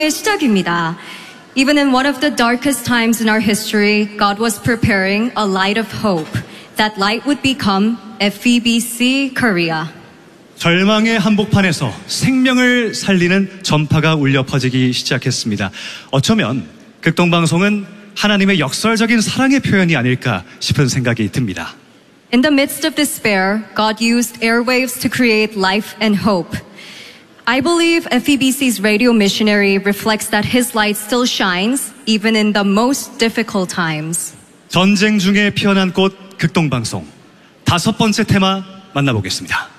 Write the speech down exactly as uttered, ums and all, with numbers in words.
시작입니다. Even in one of the darkest times in our history, God was preparing a light of hope. That light would become 에프이비씨 Korea. 절망의 한복판에서 생명을 살리는 전파가 울려 퍼지기 시작했습니다. 어쩌면 극동방송은 하나님의 역설적인 사랑의 표현이 아닐까 싶은 생각이 듭니다. In the midst of despair, God used airwaves to create life and hope. I believe 에프이비씨's radio missionary reflects that his light still shines even in the most difficult times. 전쟁 중에 피어난 꽃 극동방송 다섯 번째 테마 만나보겠습니다.